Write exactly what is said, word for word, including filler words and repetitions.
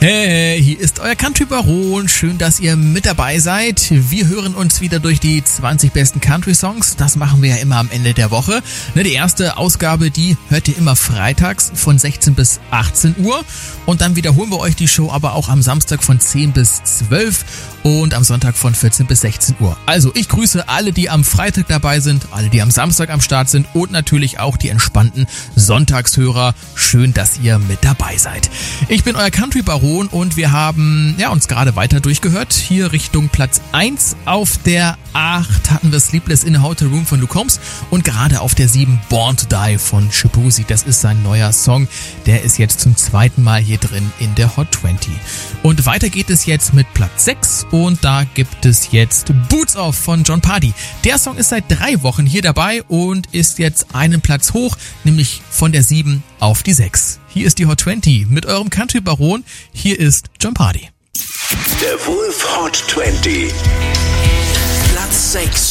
Hey, hier ist euer Country Baron. Schön, dass ihr mit dabei seid. Wir hören uns wieder durch die zwanzig besten Country Songs. Das machen wir ja immer am Ende der Woche. Ne, die erste Ausgabe, die hört ihr immer freitags von sechzehn bis achtzehn Uhr. Und dann wiederholen wir euch die Show aber auch am Samstag von zehn bis zwölf und am Sonntag von vierzehn bis sechzehn Uhr. Also ich grüße alle, die am Freitag dabei sind, alle, die am Samstag am Start sind und natürlich auch die entspannten Sonntagshörer. Schön, dass ihr mit dabei seid. Ich bin euer Country Baron. Und wir haben ja uns gerade weiter durchgehört. Hier Richtung Platz eins. Auf der acht hatten wir Sleepless in a Hotel Room von Luke Combs. Und gerade auf der sieben Born to Die von Shaboozey. Das ist sein neuer Song. Der ist jetzt zum zweiten Mal hier drin in der Hot zwanzig. Und weiter geht es jetzt mit Platz sechs. Und da gibt es jetzt Boots Off von Jon Pardi. Der Song ist seit drei Wochen hier dabei und ist jetzt einen Platz hoch. Nämlich von der sieben auf die sechs. Hier ist die Hot zwanzig mit eurem Country Baron. Hier ist Jon Pardi. Der Wolf Hot zwanzig. Platz sechs.